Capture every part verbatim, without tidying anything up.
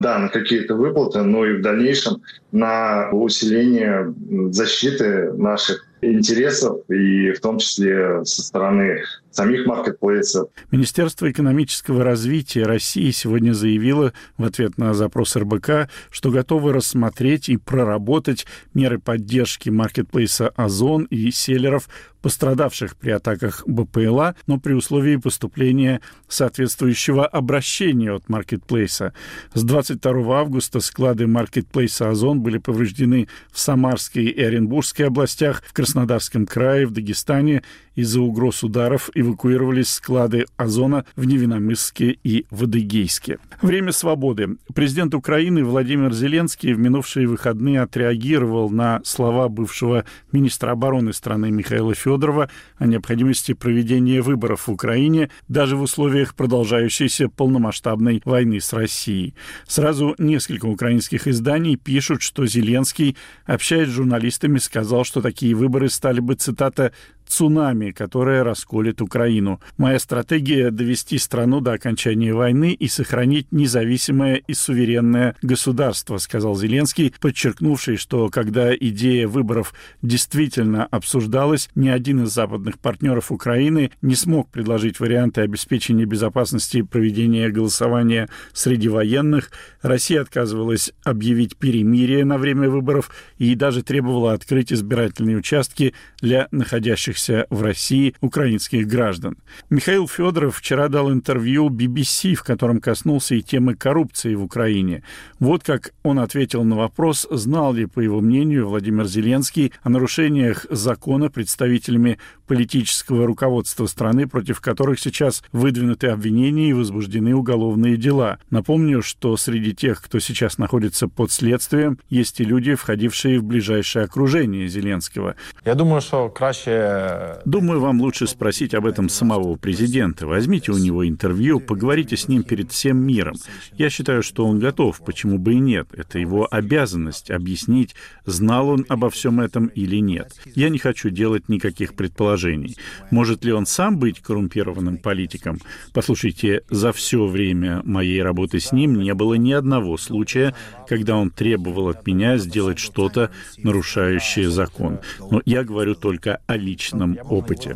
да, на какие-то выплаты, но и в дальнейшем на усиление защиты наших интересов, и в том числе со стороны самих маркетплейсов. Министерство экономического развития России сегодня заявило в ответ на запрос эр бэ ка, что готовы рассмотреть и проработать меры поддержки маркетплейса «Озон» и селлеров, пострадавших при атаках бэ пэ эл а, но при условии поступления соответствующего обращения от маркетплейса. С двадцать второго августа склады маркетплейса «Озон» были повреждены в Самарской и Оренбургской областях, в Краснодарском крае, в Дагестане. Из-за угроз ударов эвакуировались склады «Озона» в Невиномысске и в Адыгейске. Время свободы. Президент Украины Владимир Зеленский в минувшие выходные отреагировал на слова бывшего министра обороны страны Михаила Федорова о необходимости проведения выборов в Украине даже в условиях продолжающейся полномасштабной войны с Россией. Сразу несколько украинских изданий пишут, что Зеленский, общаясь с журналистами, сказал, что такие выборы стали бы, цитата, «цунами, которое расколет Украину. Моя стратегия – довести страну до окончания войны и сохранить независимое и суверенное государство», сказал Зеленский, подчеркнувший, что когда идея выборов действительно обсуждалась, ни один из западных партнеров Украины не смог предложить варианты обеспечения безопасности проведения голосования среди военных. Россия отказывалась объявить перемирие на время выборов и даже требовала открыть избирательные участки для находящихся в России украинских граждан. Михаил Федоров вчера дал интервью би би си, в котором коснулся и темы коррупции в Украине. Вот как он ответил на вопрос, знал ли, по его мнению, Владимир Зеленский о нарушениях закона представителями политического руководства страны, против которых сейчас выдвинуты обвинения и возбуждены уголовные дела. Напомню, что среди тех, кто сейчас находится под следствием, есть и люди, входившие в ближайшее окружение Зеленского. Я думаю, что краще... Думаю, вам лучше спросить об этом самого президента. Возьмите у него интервью, поговорите с ним перед всем миром. Я считаю, что он готов, почему бы и нет. Это его обязанность объяснить, знал он обо всем этом или нет. Я не хочу делать никаких предположений. Может ли он сам быть коррумпированным политиком? Послушайте, за все время моей работы с ним не было ни одного случая, когда он требовал от меня сделать что-то, нарушающее закон. Но я говорю только о личном опыте.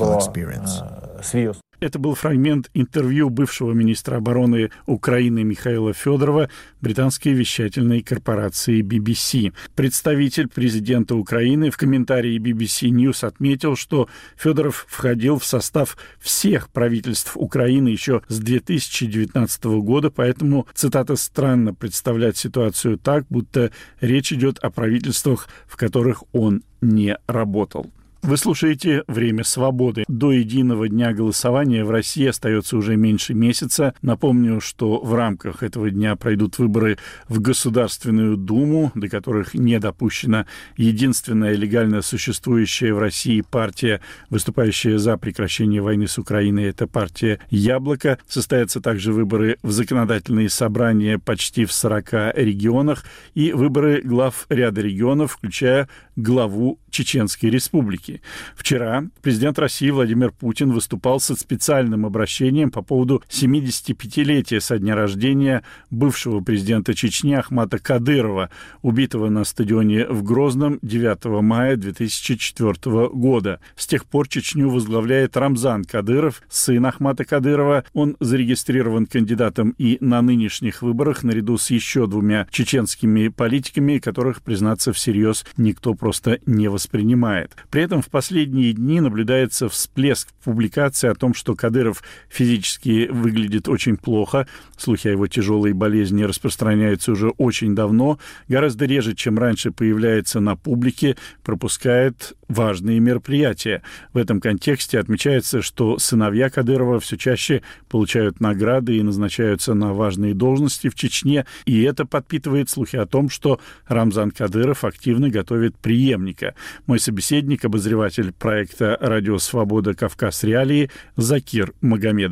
Это был фрагмент интервью бывшего министра обороны Украины Михаила Федорова британской вещательной корпорации би би си. Представитель президента Украины в комментарии би би си News отметил, что Федоров входил в состав всех правительств Украины еще с две тысячи девятнадцатого года, поэтому, цитата, «странно представлять ситуацию так, будто речь идет о правительствах, в которых он не работал». Вы слушаете «Время свободы». До единого дня голосования в России остается уже меньше месяца. Напомню, что в рамках этого дня пройдут выборы в Государственную Думу, до которых не допущена единственная легально существующая в России партия, выступающая за прекращение войны с Украиной. Это партия «Яблоко». Состоятся также выборы в законодательные собрания почти в сорока регионах и выборы глав ряда регионов, включая главу Чеченской Республики. Вчера президент России Владимир Путин выступал со специальным обращением по поводу семидесятипятилетия со дня рождения бывшего президента Чечни Ахмата Кадырова, убитого на стадионе в Грозном девятого мая две тысячи четвёртого года. С тех пор Чечню возглавляет Рамзан Кадыров, сын Ахмата Кадырова. Он зарегистрирован кандидатом и на нынешних выборах наряду с еще двумя чеченскими политиками, которых, признаться всерьез, никто просто не воспринимает. При этом в последние дни наблюдается всплеск публикаций о том, что Кадыров физически выглядит очень плохо. Слухи о его тяжелой болезни распространяются уже очень давно. Гораздо реже, чем раньше, появляется на публике, пропускает важные мероприятия. В этом контексте отмечается, что сыновья Кадырова все чаще получают награды и назначаются на важные должности в Чечне, и это подпитывает слухи о том, что Рамзан Кадыров активно готовит преемника. Мой собеседник, обозреватель проекта «Радио Свобода. Кавказ. Реалии» Закир Магомедов.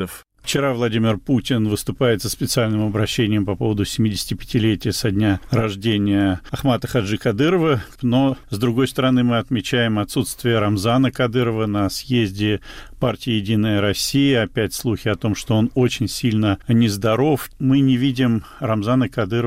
Вчера Владимир Путин выступает со специальным обращением по поводу семидесятипятилетия со дня рождения Ахмата Хаджи Кадырова, но, с другой стороны, мы отмечаем отсутствие Рамзана Кадырова на съезде партии «Единая Россия». Опять слухи о том, что он очень сильно нездоров. Мы не видим Рамзана Кадырова